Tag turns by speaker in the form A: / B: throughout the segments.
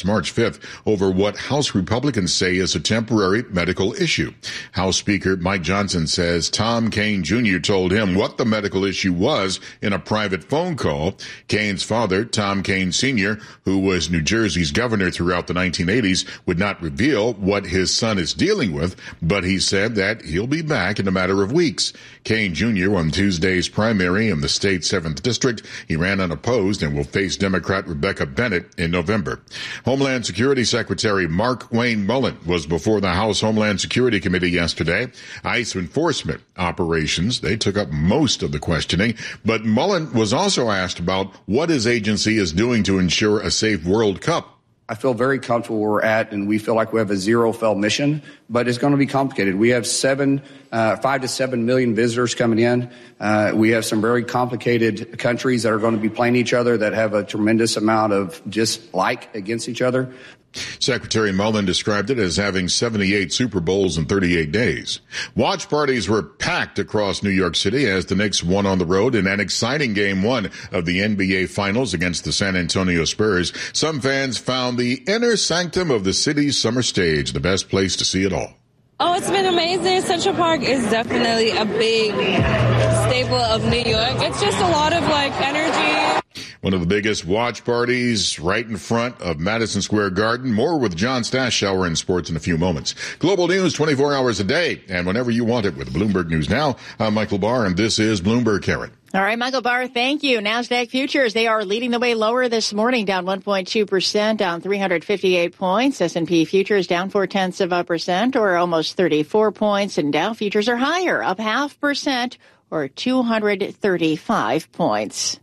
A: since March 5th over what House Republicans say is a temporary medical issue. House Speaker Mike Johnson says Tom Kean Jr. told him what the medical issue was in a private phone call. Kean's father, Tom Kean Sr., who was New Jersey's governor throughout the 1980s, would not reveal what his son is dealing with, but he said that he'll be back in a matter of weeks. Kean Jr. won Tuesday's primary in the state's 7th district. He ran unopposed and will face Democrat Rebecca Bennett in November. Homeland Security Secretary Mark Wayne Mullen was before the House Homeland Security Committee yesterday. ICE enforcement operations, they took up most of the questioning, but Mullen was also asked about what his agency is doing to ensure a safe World Cup.
B: I feel very comfortable where we're at, and we feel like we have a zero-fail mission, but it's going to be complicated. We have 5 to 7 million visitors coming in. We have some very complicated countries that are going to be playing each other that have a tremendous amount of dislike against each other.
A: Secretary Mullen described it as having 78 Super Bowls in 38 days. Watch parties were packed across New York City as the Knicks won on the road in an exciting Game 1 of the NBA Finals against the San Antonio Spurs. Some fans found the inner sanctum of the city's summer stage the best place to see it all.
C: Oh, it's been amazing. Central Park is definitely a big staple of New York. It's just a lot of, energy.
A: One of the biggest watch parties right in front of Madison Square Garden. More with John Stashower in sports in a few moments. Global news 24 hours a day and whenever you want it with Bloomberg News Now. I'm Michael Barr, and this is Bloomberg Karen.
D: All right, Michael Barr, thank you. NASDAQ futures, they are leading the way lower this morning, down 1.2%, down 358 points. S&P futures down 0.4%, or almost 34 points. And Dow futures are higher, up 0.5%, or 235 points.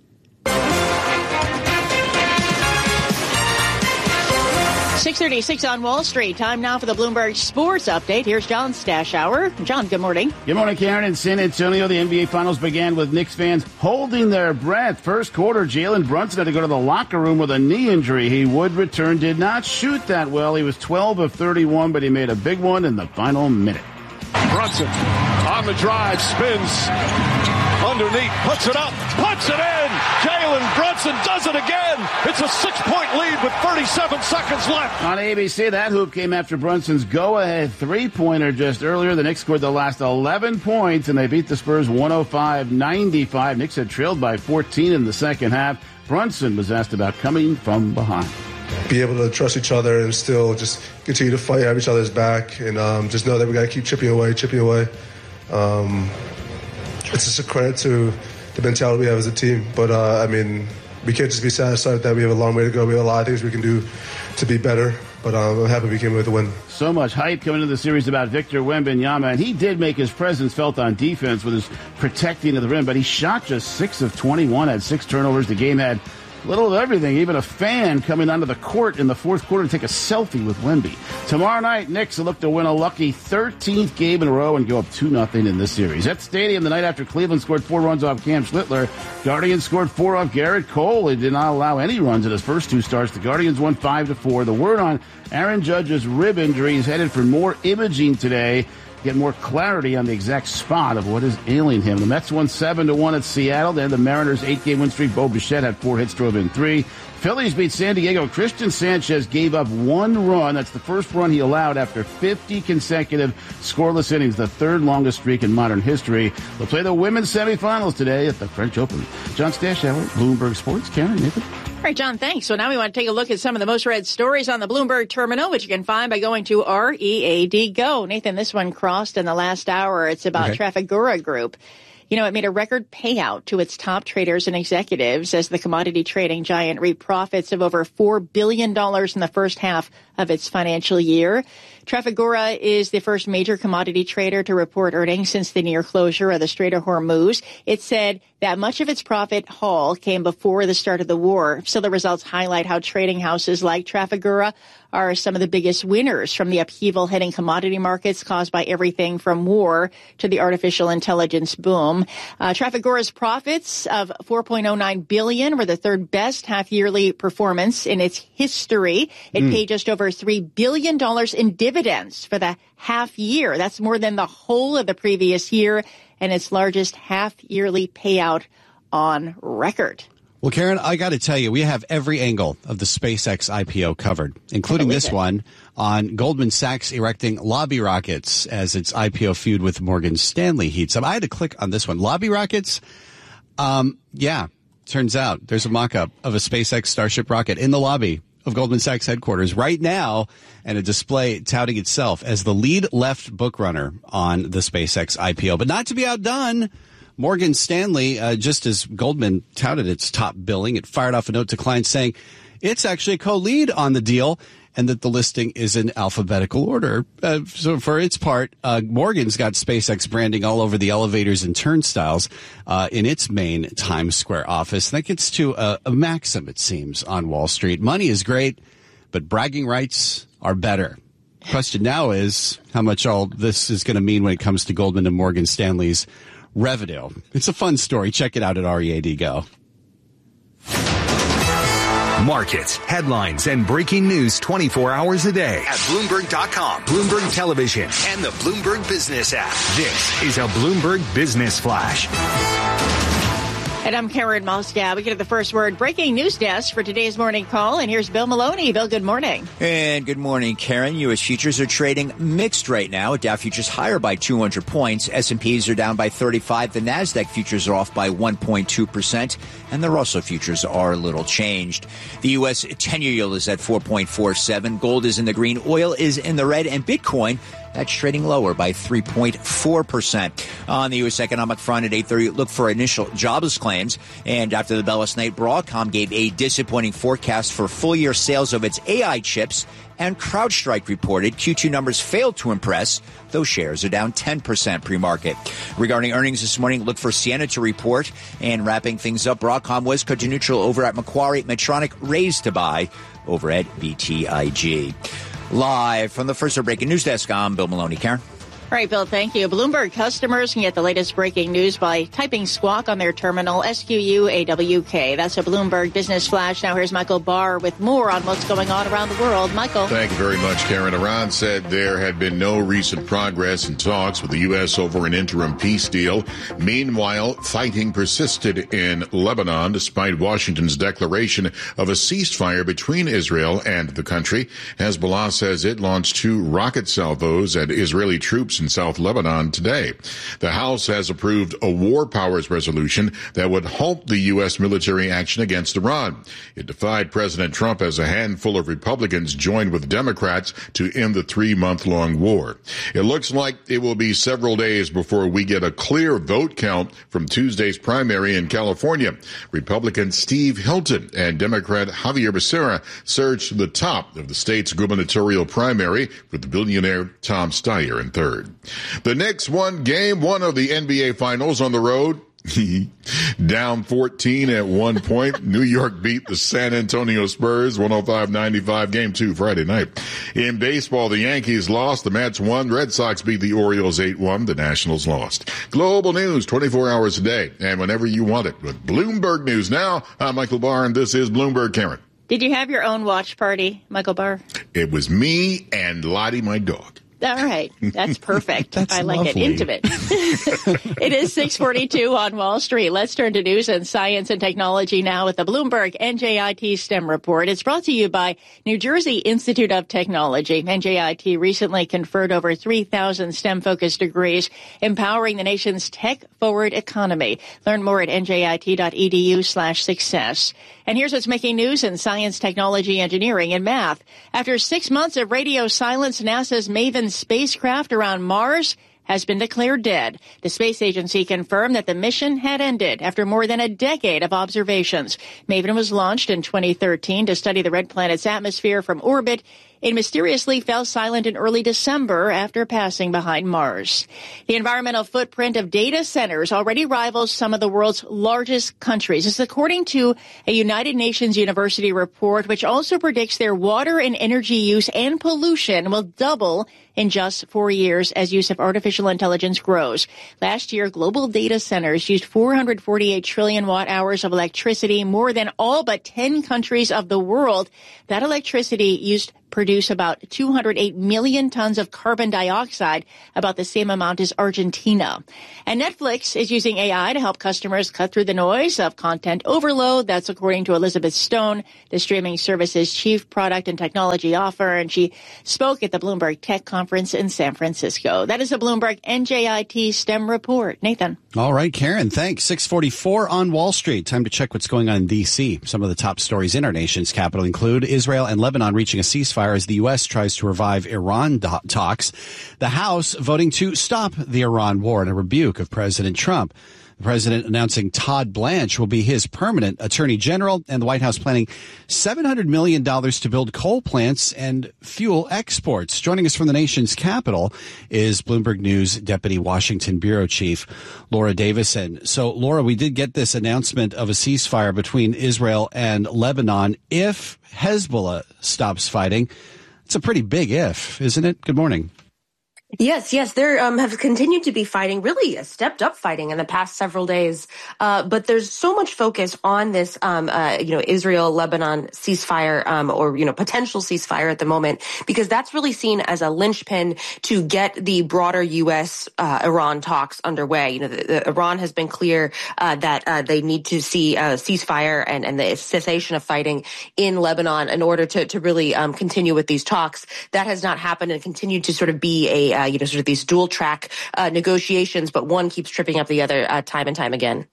D: 6:36 on Wall Street. Time now for the Bloomberg Sports Update. Here's John Stashower. John, good morning.
E: Good morning, Karen. In San Antonio, the NBA Finals began with Knicks fans holding their breath. First quarter, Jalen Brunson had to go to the locker room with a knee injury. He would return, did not shoot that well. He was 12 of 31, but he made a big one in the final minute.
F: Brunson on the drive, spins underneath, puts it up, puts it in. Jalen Brunson does it again. It's a 6-point lead with 37 seconds left.
E: On ABC, that hoop came after Brunson's go-ahead three-pointer just earlier. The Knicks scored the last 11 points, and they beat the Spurs 105-95. Knicks had trailed by 14 in the second half. Brunson was asked about coming from behind.
G: Be able to trust each other and still just continue to fight, have each other's back, and just know that we got to keep chipping away. It's just a credit to the mentality we have as a team. But, we can't just be satisfied with that. We have a long way to go. We have a lot of things we can do to be better. But I'm happy we came with the win.
E: So much hype coming into the series about Victor Wembanyama, and he did make his presence felt on defense with his protecting of the rim, but he shot just 6 of 21, had 6 turnovers. The game had a little of everything, even a fan coming onto the court in the fourth quarter to take a selfie with Wemby. Tomorrow night, Knicks will look to win a lucky 13th game in a row and go up 2-0 in this series. At the Stadium, the night after Cleveland scored 4 runs off Cam Schlittler, Guardians scored 4 off Garrett Cole. He did not allow any runs in his first 2 starts. The Guardians won 5-4. The word on Aaron Judge's rib injury is headed for more imaging today. Get more clarity on the exact spot of what is ailing him. The Mets won 7-1 at Seattle. Then the Mariners' 8-game win streak. Bo Bichette had 4 hits, drove in 3. Phillies beat San Diego. Christian Sanchez gave up 1 run. That's the first run he allowed after 50 consecutive scoreless innings, the 3rd longest streak in modern history. They'll play the women's semifinals today at the French Open. John Stashower, Bloomberg Sports. Karen, Nathan.
D: All right, John, thanks. So now we want to take a look at some of the most read stories on the Bloomberg Terminal, which you can find by going to READ Go. Nathan, this one crossed in the last hour. It's about Trafigura Group. You know, it made a record payout to its top traders and executives as the commodity trading giant reaped profits of over $4 billion in the first half of its financial year. Trafigura is the first major commodity trader to report earnings since the near closure of the Strait of Hormuz. It said that much of its profit haul came before the start of the war. So the results highlight how trading houses like Trafigura are some of the biggest winners from the upheaval hitting commodity markets caused by everything from war to the artificial intelligence boom. Trafigura's profits of $4.09 billion were the 3rd best half-yearly performance in its history. It paid just over $3 billion in dividends for the half year. That's more than the whole of the previous year and its largest half-yearly payout on record.
H: Well, Karen, I got to tell you, we have every angle of the SpaceX IPO covered, including this one on Goldman Sachs erecting lobby rockets as its IPO feud with Morgan Stanley heats up. I had to click on this one. Lobby rockets? Turns out there's a mock-up of a SpaceX Starship rocket in the lobby of Goldman Sachs headquarters right now, and a display touting itself as the lead left bookrunner on the SpaceX IPO. But not to be outdone, Morgan Stanley, just as Goldman touted its top billing, it fired off a note to clients saying it's actually a co-lead on the deal and that the listing is in alphabetical order. So for its part, Morgan's got SpaceX branding all over the elevators and turnstiles in its main Times Square office. And that gets to a maxim, it seems, on Wall Street. Money is great, but bragging rights are better. Question now is how much all this is going to mean when it comes to Goldman and Morgan Stanley's revenue. It's a fun story. Check it out at READ Go.
I: Markets, headlines, and breaking news 24 hours a day at Bloomberg.com, Bloomberg Television, and the Bloomberg Business app. This is a Bloomberg Business Flash.
D: And I'm Karen Moskow. We get to the first word breaking news desk for today's morning call. And here's Bill Maloney. Bill, good morning.
J: And good morning, Karen. U.S. futures are trading mixed right now. Dow futures higher by 200 points. S&Ps are down by 35. The NASDAQ futures are off by 1.2%. And the Russell futures are a little changed. The U.S. 10-year yield is at 4.47. Gold is in the green. Oil is in the red. And Bitcoin, that's trading lower by 3.4%. On the U.S. economic front at 8:30, look for initial jobless claims. And after the bell last night, Broadcom gave a disappointing forecast for full-year sales of its AI chips. And CrowdStrike reported Q2 numbers failed to impress. Those shares are down 10% pre-market. Regarding earnings this morning, look for Ciena to report. And wrapping things up, Broadcom was cut to neutral over at Macquarie. Medtronic raised to buy over at BTIG. Live from the first breaking news desk, I'm Bill Maloney. Karen?
D: All right, Bill, thank you. Bloomberg customers can get the latest breaking news by typing Squawk on their terminal, SQUAWK. That's a Bloomberg Business Flash. Now here's Michael Barr with more on what's going on around the world. Michael.
A: Thank you very much, Karen. Iran said there had been no recent progress in talks with the U.S. over an interim peace deal. Meanwhile, fighting persisted in Lebanon despite Washington's declaration of a ceasefire between Israel and the country. Hezbollah says it launched 2 rocket salvos at Israeli troops in South Lebanon today. The House has approved a war powers resolution that would halt the U.S. military action against Iran. It defied President Trump as a handful of Republicans joined with Democrats to end the 3-month-long war. It looks like it will be several days before we get a clear vote count from Tuesday's primary in California. Republican Steve Hilton and Democrat Javier Becerra surged to the top of the state's gubernatorial primary, with the billionaire Tom Steyer in third. The Knicks won game 1 of the NBA Finals on the road. Down 14 at one point. New York beat the San Antonio Spurs 105-95, game 2 Friday night. In baseball, the Yankees lost, the Mets won, Red Sox beat the Orioles 8-1, the Nationals lost. Global news 24 hours a day and whenever you want it with Bloomberg News. Now, I'm Michael Barr and this is Bloomberg. Karen.
D: Did you have your own watch party, Michael Barr?
A: It was me and Lottie, my dog.
D: All right. That's perfect.
H: That's
D: I like
H: lovely.
D: it. Intimate. It is 6:42 on Wall Street. Let's turn to news and science and technology now with the Bloomberg NJIT STEM report. It's brought to you by New Jersey Institute of Technology. NJIT recently conferred over 3,000 STEM-focused degrees, empowering the nation's tech-forward economy. Learn more at njit.edu/success. And here's what's making news in science, technology, engineering, and math. After 6 months of radio silence, NASA's Maven spacecraft around Mars has been declared dead. The space agency confirmed that the mission had ended after more than a decade of observations. Maven was launched in 2013 to study the red planet's atmosphere from orbit. It mysteriously fell silent in early December after passing behind Mars. The environmental footprint of data centers already rivals some of the world's largest countries. This is according to a United Nations University report, which also predicts their water and energy use and pollution will double in just 4 years as use of artificial intelligence grows. Last year, global data centers used 448 trillion watt hours of electricity, more than all but 10 countries of the world. That electricity used produce about 208 million tons of carbon dioxide, about the same amount as Argentina. And Netflix is using AI to help customers cut through the noise of content overload. That's according to Elizabeth Stone, the streaming service's chief product and technology officer, and she spoke at the Bloomberg Tech Conference in San Francisco. That is a Bloomberg NJIT STEM report. Nathan.
H: All right, Karen, thanks. 6:44 on Wall Street. Time to check what's going on in D.C. Some of the top stories in our nation's capital include Israel and Lebanon reaching a ceasefire as the U.S. tries to revive Iran talks. The House voting to stop the Iran war in a rebuke of President Trump. The president announcing Todd Blanche will be his permanent attorney general, and the White House planning $700 million to build coal plants and fuel exports. Joining us from the nation's capital is Bloomberg News Deputy Washington Bureau Chief Laura Davison. So, Laura, we did get this announcement of a ceasefire between Israel and Lebanon if Hezbollah stops fighting. It's a pretty big if, isn't it? Good morning.
K: Yes. There have continued to be fighting, really stepped up fighting in the past several days. But there's so much focus on this, Israel-Lebanon ceasefire, or potential ceasefire at the moment, because that's really seen as a linchpin to get the broader U.S. Iran talks underway. Iran has been clear that they need to see a ceasefire and the cessation of fighting in Lebanon in order to really continue with these talks. That has not happened and continued to sort of be a sort of these dual track negotiations, but one keeps tripping up the other time and time again.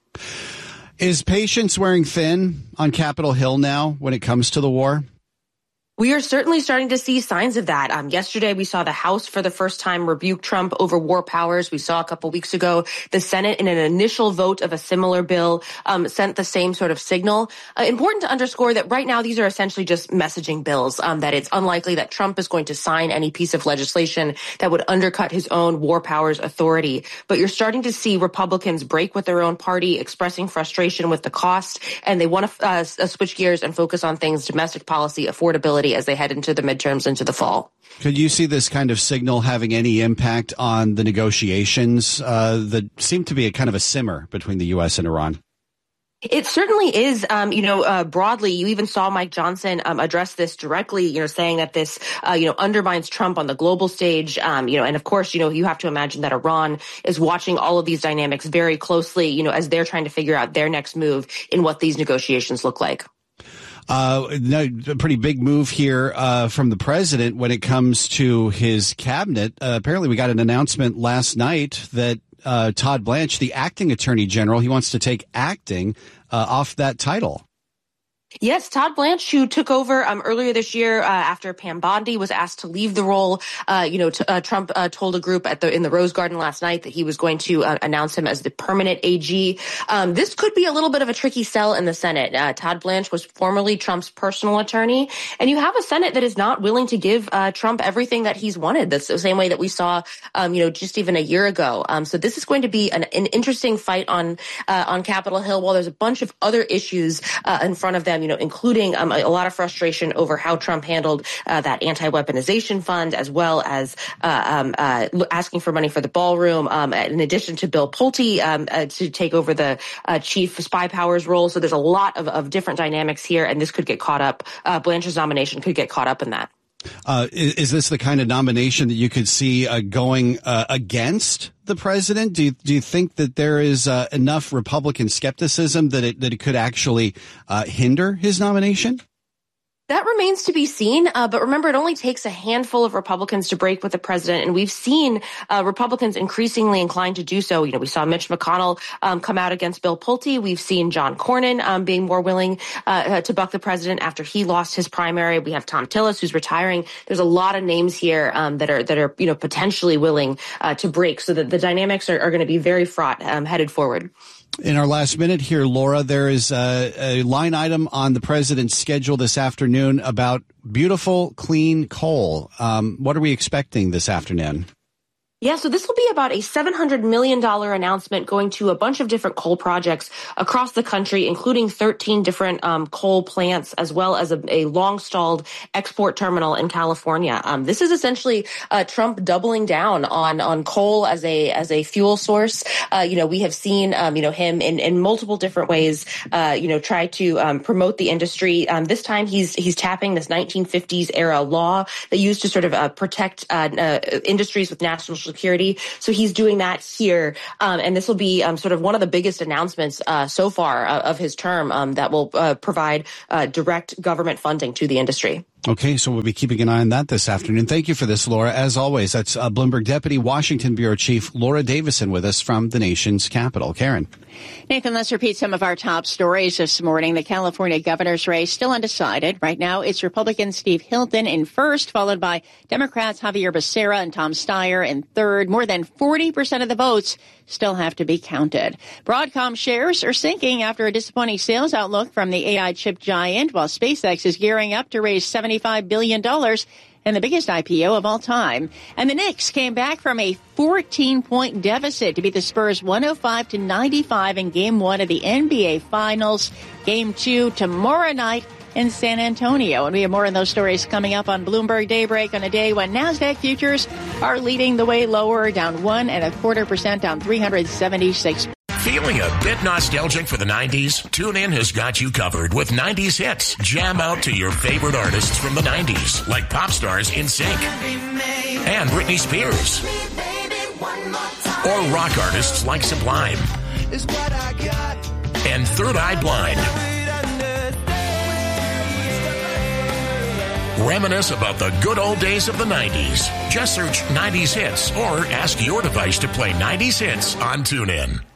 H: Is patience wearing thin on Capitol Hill now when it comes to the war?
K: We are certainly starting to see signs of that. Yesterday, we saw the House for the first time rebuke Trump over war powers. We saw a couple weeks ago the Senate, in an initial vote of a similar bill, sent the same sort of signal. Important to underscore that right now these are essentially just messaging bills, that it's unlikely that Trump is going to sign any piece of legislation that would undercut his own war powers authority. But you're starting to see Republicans break with their own party, expressing frustration with the cost, and they want to switch gears and focus on things, domestic policy, affordability, as they head into the midterms into the fall.
H: Could you see this kind of signal having any impact on the negotiations that seem to be a kind of a simmer between the U.S. and Iran?
K: It certainly is, broadly. You even saw Mike Johnson address this directly, saying that this, undermines Trump on the global stage. And of course, you have to imagine that Iran is watching all of these dynamics very closely, as they're trying to figure out their next move in what these negotiations look like.
H: A pretty big move here from the president when it comes to his cabinet. Apparently, we got an announcement last night that Todd Blanche, the acting attorney general, he wants to take acting off that title.
K: Yes, Todd Blanche, who took over earlier this year after Pam Bondi was asked to leave the role. Trump told a group in the Rose Garden last night that he was going to announce him as the permanent AG. This could be a little bit of a tricky sell in the Senate. Todd Blanche was formerly Trump's personal attorney, and you have a Senate that is not willing to give Trump everything that he's wanted. That's the same way that we saw, just even a year ago. So this is going to be an interesting fight on Capitol Hill, while there's a bunch of other issues in front of them. Including a lot of frustration over how Trump handled that anti-weaponization fund, as well as asking for money for the ballroom, in addition to Bill Pulte to take over the chief spy powers role. So there's a lot of different dynamics here, and this could get caught up. Blanche's nomination could get caught up in that.
H: Is this the kind of nomination that you could see going against the president? Do you think that there is enough Republican skepticism that it could actually hinder his nomination?
K: That remains to be seen, but remember, it only takes a handful of Republicans to break with the president, and we've seen Republicans increasingly inclined to do so. We saw Mitch McConnell come out against Bill Pulte. We've seen John Cornyn being more willing to buck the president after he lost his primary. We have Tom Tillis, who's retiring. There's a lot of names here that are potentially willing to break, so that the dynamics are going to be very fraught headed forward.
H: In our last minute here, Laura, there is a line item on the president's schedule this afternoon about beautiful, clean coal. What are we expecting this afternoon?
K: Yeah, so this will be about a $700 million announcement going to a bunch of different coal projects across the country, including 13 different coal plants, as well as a long-stalled export terminal in California. This is essentially Trump doubling down on coal as a fuel source. We have seen him in multiple different ways, try to promote the industry. This time he's tapping this 1950s era law that used to sort of protect industries with national security. So he's doing that here. And this will be sort of one of the biggest announcements so far of his term that will provide direct government funding to the industry.
H: Okay, so we'll be keeping an eye on that this afternoon. Thank you for this, Laura. As always, that's Bloomberg Deputy Washington Bureau Chief Laura Davison with us from the nation's capital. Karen.
D: Nathan, let's repeat some of our top stories this morning. The California governor's race still undecided. Right now, it's Republican Steve Hilton in first, followed by Democrats Javier Becerra and Tom Steyer in third. More than 40% of the votes still have to be counted. Broadcom shares are sinking after a disappointing sales outlook from the AI chip giant, while SpaceX is gearing up to raise $75 billion and the biggest IPO of all time. And the Knicks came back from a 14-point deficit to beat the Spurs 105-95 in Game 1 of the NBA Finals. Game 2 tomorrow night in San Antonio. And we have more on those stories coming up on Bloomberg Daybreak on a day when NASDAQ futures are leading the way lower, down 1.25%, down 376.
L: Feeling a bit nostalgic for the 90s? TuneIn has got you covered with 90s hits. Jam out to your favorite artists from the 90s, like pop stars NSYNC and Britney Spears, or rock artists like Sublime and Third Eye Blind. Reminisce about the good old days of the 90s. Just search 90s hits or ask your device to play 90s hits on TuneIn.